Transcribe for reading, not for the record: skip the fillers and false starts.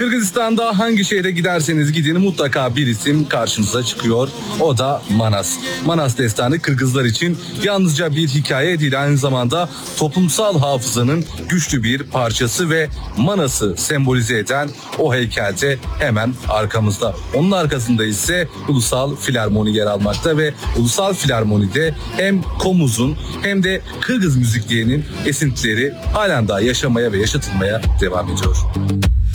Kırgızistan'da hangi şehre giderseniz gidin mutlaka bir isim karşınıza çıkıyor. O da Manas. Manas destanı Kırgızlar için yalnızca bir hikaye değil, aynı zamanda toplumsal hafızanın güçlü bir parçası ve Manas'ı sembolize eden o heykelde hemen arkamızda. Onun arkasında ise Ulusal Filarmoni yer almakta ve Ulusal Filarmoni'de hem Komuz'un hem de Kırgız müziklerinin esintileri halen daha yaşamaya ve yaşatılmaya devam ediyor.